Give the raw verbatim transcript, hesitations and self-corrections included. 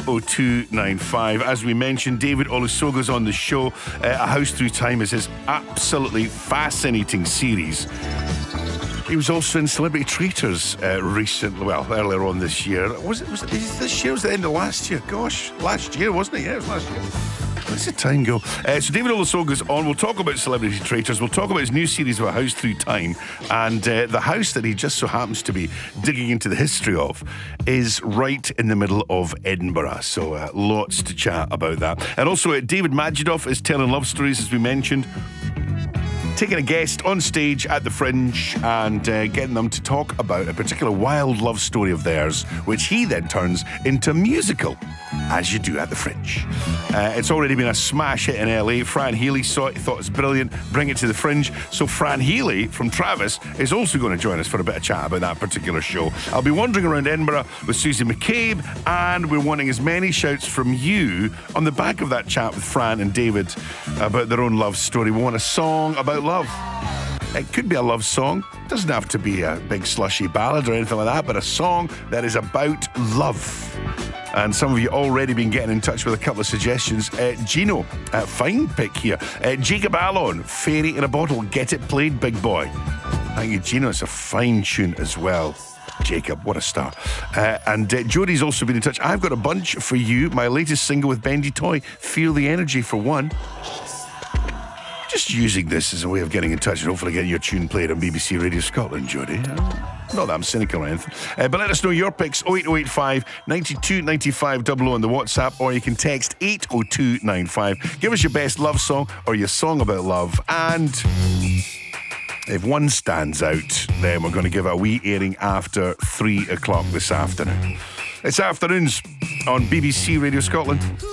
oh two nine five. As we mentioned, David Olusoga's on the show. Uh, A House Through Time is his absolutely fascinating series. He was also in Celebrity Traitors uh, recently, well, earlier on this year. Was it, was it is this year? Was it the end of last year? Gosh, last year, wasn't it? Yeah, it was last year. Where's the time go? Uh, so David Olusoga's on. We'll talk about Celebrity Traitors. We'll talk about his new series of A House Through Time. And uh, the house that he just so happens to be digging into the history of is right in the middle of Edinburgh. So uh, lots to chat about that. And also uh, David Majidoff is telling love stories, as we mentioned. Taking a guest on stage at the Fringe and uh, getting them to talk about a particular wild love story of theirs, which he then turns into a musical, as you do at the Fringe. Uh, it's already been a smash hit in L A. Fran Healy saw it, thought it was brilliant, bring it to the Fringe. So Fran Healy from Travis is also going to join us for a bit of chat about that particular show. I'll be wandering around Edinburgh with Susie McCabe, and we're wanting as many shouts from you on the back of that chat with Fran and David about their own love story. We want a song about love. It could be a love song. It doesn't have to be a big slushy ballad or anything like that, but a song that is about love. And some of you already been getting in touch with a couple of suggestions. Uh, Gino, uh, fine pick here. Uh, Jacob Allon, Fairy in a Bottle, Get It Played, Big Boy. Thank you, Gino. It's a fine tune as well. Jacob, what a star. Uh, and uh, Jodie's also been in touch. I've got a bunch for you. My latest single with Bendy Toy, Feel the Energy, for one. Just using this as a way of getting in touch and hopefully getting your tune played on B B C Radio Scotland, Jodie. Not that I'm cynical or anything. Uh, but let us know your picks, oh eight oh eight five, nine two nine five, double oh on the WhatsApp, or you can text eight oh two nine five. Give us your best love song or your song about love. And if one stands out, then we're going to give a wee airing after three o'clock this afternoon. It's Afternoons on B B C Radio Scotland.